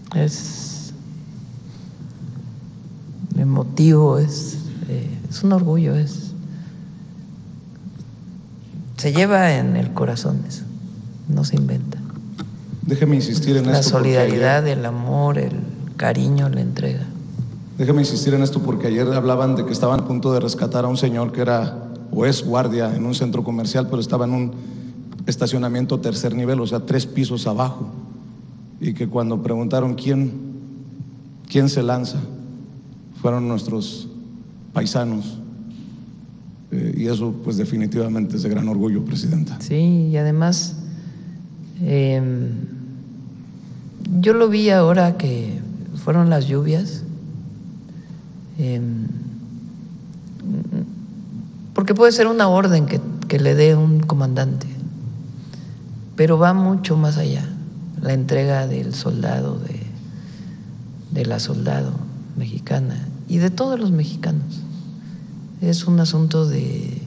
Es emotivo, es un orgullo, se lleva en el corazón eso, no se inventa. Déjeme insistir en esto. La solidaridad, el amor, el cariño, la entrega. Déjeme insistir en esto porque ayer hablaban de que estaban a punto de rescatar a un señor que era o es guardia en un centro comercial, pero estaba en un estacionamiento tercer nivel, o sea, 3 pisos abajo, y que cuando preguntaron quién se lanza, fueron nuestros paisanos, y eso pues definitivamente es de gran orgullo, Presidenta. Sí, y además yo lo vi ahora que fueron las lluvias, porque puede ser una orden que le dé un comandante, pero va mucho más allá, la entrega del soldado, de la soldado mexicana y de todos los mexicanos. Es un asunto de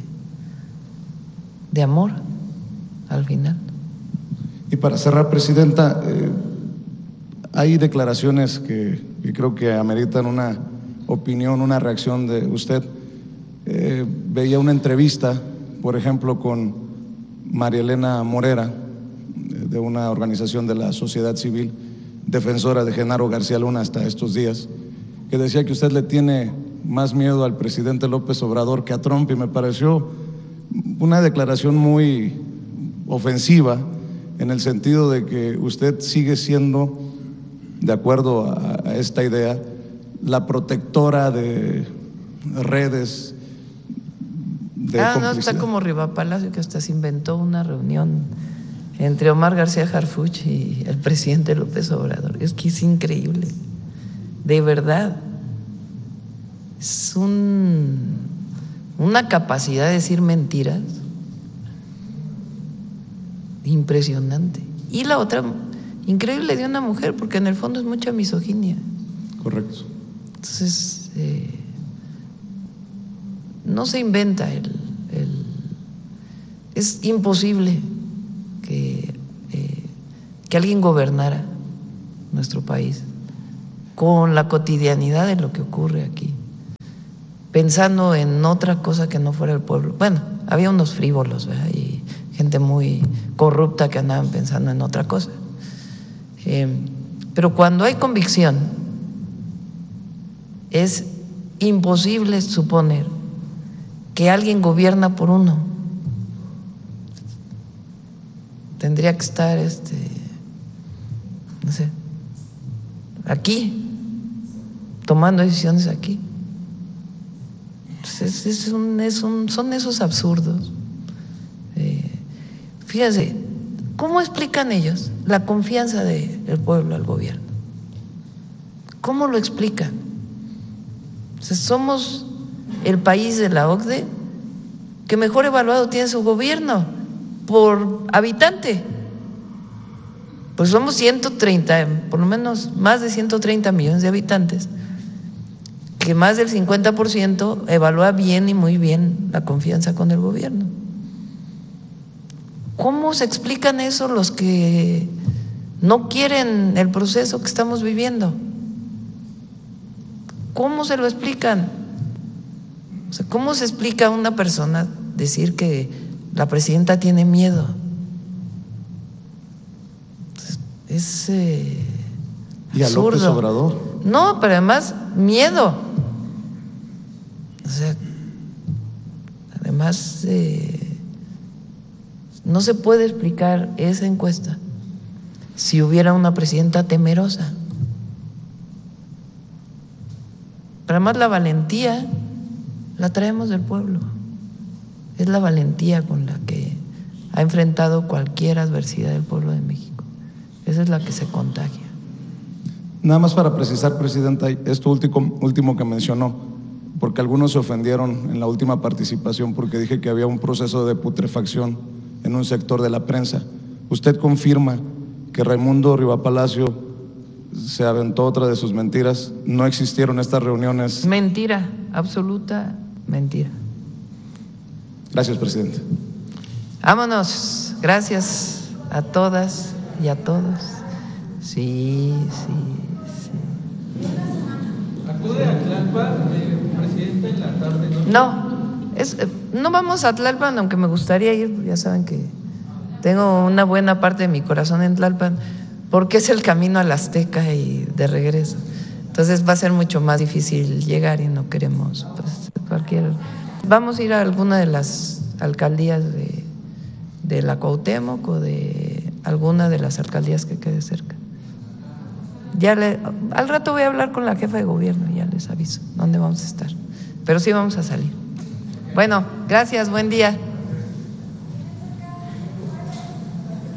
amor al final. Y para cerrar, Presidenta, hay declaraciones que creo que ameritan una opinión, una reacción de usted. Veía una entrevista, por ejemplo, con María Elena Morera, de una organización de la sociedad civil, defensora de Genaro García Luna hasta estos días, que decía que usted le tiene más miedo al presidente López Obrador que a Trump, y me pareció una declaración muy ofensiva, en el sentido de que usted sigue siendo, de acuerdo a esta idea, la protectora de redes de no, está como Riva Palacio, que hasta se inventó una reunión entre Omar García Harfuch y el presidente López Obrador. Es que es increíble, de verdad. Es una capacidad de decir mentiras impresionante. Y la otra, increíble, de una mujer, porque en el fondo es mucha misoginia. Correcto. Entonces, no se inventa es imposible que alguien gobernara nuestro país con la cotidianidad de lo que ocurre aquí, pensando en otra cosa que no fuera el pueblo. Bueno, había unos frívolos, ¿verdad? Y gente muy corrupta que andaban pensando en otra cosa. Pero cuando hay convicción, es imposible suponer que alguien gobierna por uno. Tendría que estar, no sé, aquí, tomando decisiones aquí. Entonces, son esos absurdos. Fíjate, ¿cómo explican ellos la confianza del pueblo al gobierno? ¿Cómo lo explican? O sea, somos el país de la OCDE que mejor evaluado tiene su gobierno por habitante. Pues somos 130, por lo menos más de 130 millones de habitantes, que más del 50% evalúa bien y muy bien la confianza con el gobierno. ¿Cómo se explican eso los que no quieren el proceso que estamos viviendo? ¿Cómo se lo explican? O sea, ¿cómo se explica a una persona decir que la presidenta tiene miedo? Es ¿Y a absurdo. López Obrador? No, pero además miedo. O sea, además no se puede explicar esa encuesta si hubiera una presidenta temerosa. Pero además la valentía la traemos del pueblo. Es la valentía con la que ha enfrentado cualquier adversidad del pueblo de México. Esa es la que se contagia. Nada más para precisar, Presidenta, esto último que mencionó, porque algunos se ofendieron en la última participación porque dije que había un proceso de putrefacción en un sector de la prensa. ¿Usted confirma que Raimundo Riva Palacio se aventó otra de sus mentiras? ¿No existieron estas reuniones? Mentira, absoluta mentira. Gracias, Presidente. Vámonos. Gracias a todas y a todos. Sí. ¿Acude a Tlalpan, presidente, en la tarde? No vamos a Tlalpan, aunque me gustaría ir. Ya saben que tengo una buena parte de mi corazón en Tlalpan, porque es el camino a la Azteca y de regreso. Entonces va a ser mucho más difícil llegar y no queremos Vamos a ir a alguna de las alcaldías de la Cuauhtémoc o de alguna de las alcaldías que quede cerca. Al rato voy a hablar con la jefa de gobierno y ya les aviso dónde vamos a estar. Pero sí vamos a salir. Bueno, gracias, buen día.